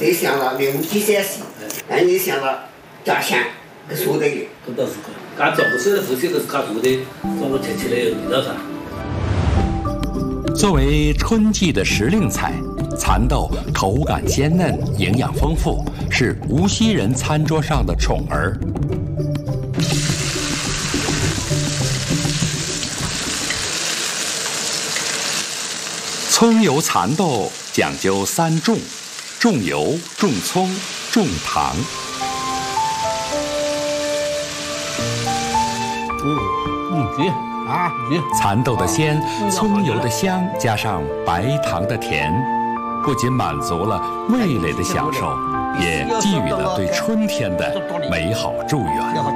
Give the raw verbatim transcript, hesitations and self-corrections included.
得想到六几三十，那你想到价钱给说的的。 搿倒是个，俺种的时候现在是看做的，中国吃起来味道啥。 作为春季的时令菜，蚕豆口感鲜嫩，营养丰富，是无锡人餐桌上的宠儿。葱油蚕豆讲究三重：重油、重葱、重糖。 嗯嗯，对啊，对。 蚕豆的鲜，葱油的香，加上白糖的甜，不仅满足了味蕾的享受，也寄予了对春天的美好祝愿。